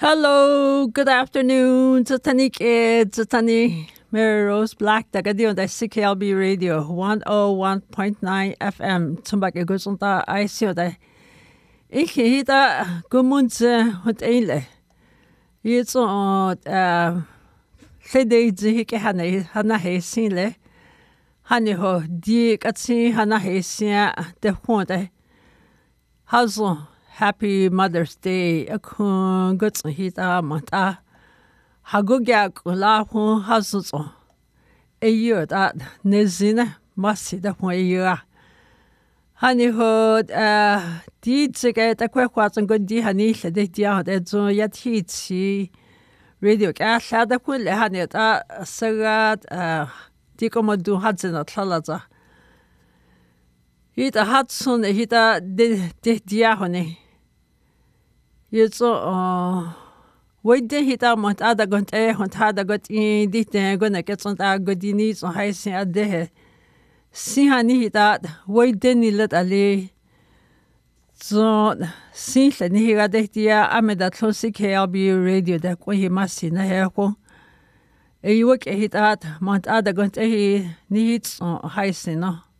Hello, good afternoon. Tani Mary Rose Black. Tagadion da CKLB Radio 101.9 FM. Tumbake gusonta ICO da. Ikke hita gumunze hot eile. Yitso Fede hike hana hesinle. Hani ho di katsi hana hesia de honte. Hazo. Happy Mother's Day. Akun guts hita mata. Hagugyak lahu hazuzo. A year that nezina masida one year. Honey hood did get a quick was and good de honey de dia de zo yet heat radio gas had a quill honey at sagat dicomodu hudson at Talaza. Hit a Hudson hit a de dia honey. Yetso wait de hita mont ada got hont hada got in dit gonna get on a godini so high sin a de si hani hita wait de ni let ali so si le ni ga de dia ameda classic KLB radio da ko hi masina he ko e yo ke hita mont ada got ni hit so high sin no